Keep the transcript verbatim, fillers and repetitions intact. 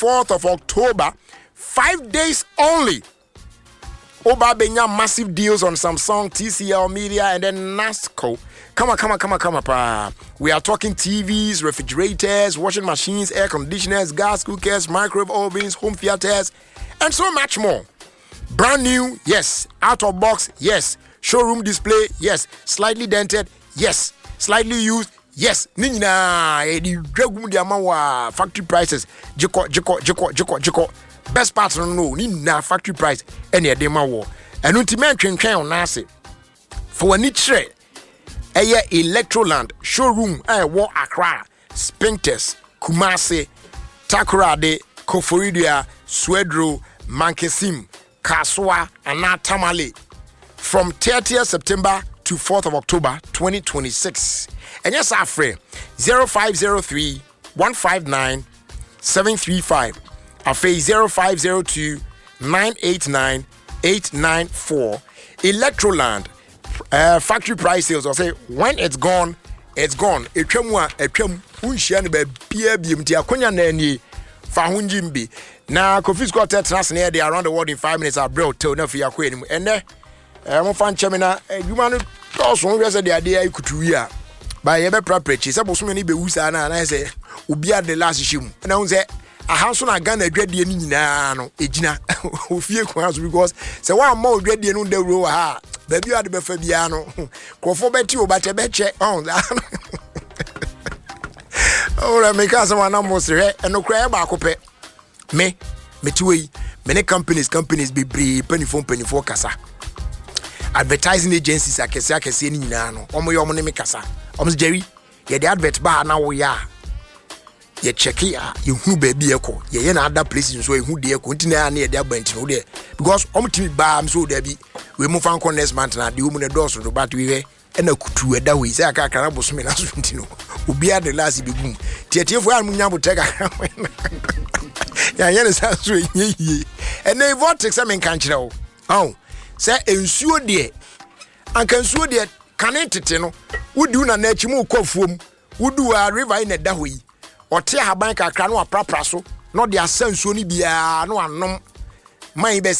fourth of October. Five days only. Oba Benya massive deals on Samsung, T C L Media, and then NASCO. Come on, come on, come on, come on, pa. We are talking T Vs, refrigerators, washing machines, air conditioners, gas cookers, microwave ovens, home theaters, and so much more. Brand new, yes. Out of box, yes. Showroom display, yes. Slightly dented, yes. Slightly used, yes. Nina, edi dragum di amawa factory prices. Jiko, jiko, jiko, jiko, jiko. Best part no no nina factory price any e dey ma wo. Enu ntimen twentwen on ase. For ani kire eye Electroland showroom eh wo Accra, Spintex, Kumasi, Takoradi, Koforidua, Swedro, Mankesim, Kaswa, and Tamale from thirtieth September to fourth of October twenty twenty-six. And yes, our friend zero five zero three, one five nine, seven three five. Afe zero five zero two, nine eight nine, eight nine four. Electroland uh, factory price sales. I'll say when it's gone, it's gone. Etwemwa etwem unhia ne ba bia biem ti akonya na ani fa honjimbi. Na Kofi Squad Tetras na dey around the world in five minutes abroad till na fi akwa anim. Ene eh mo fan chemina adwuma no toso hwe se dey ade ai kutuwi a. Ba ye be preprechi se boso me ni be wusa na na se obi ade last shim. Na hun se ahanso na Ghana adwadie ni nyina no ejina ofie kwa so because se wa ma odwadie no dawro wa ha ba bi ade be fa bia no kofo beti obate beche on ora me ka so na mo sere enokra e ba akopɛ me metiwe many companies companies be bre penifo penifo kasa advertising agencies akese akese ni nyina no omo ye omo ne me kasa omo Jerry ye the advert ba na wo ya ye check ya you hu baby eko ye ye na other places so you hu de eko ntina na ye de abant no de because om timi ba am so da bi we move fan next month na de wo mu ne doors no but we we na kutu eda we say aka aka boso me na so ntino obi ade last bi gum tietiefu an munya boteka ya ye ne sa so ye ye and e vortex am kan kire wo oh say ensuo de anka ensuo de kanetete no wudu na na achimu kwafuom wudu a river in da ho yi ote haban kakra no aprapra so no de asansuo ni bia no anom man be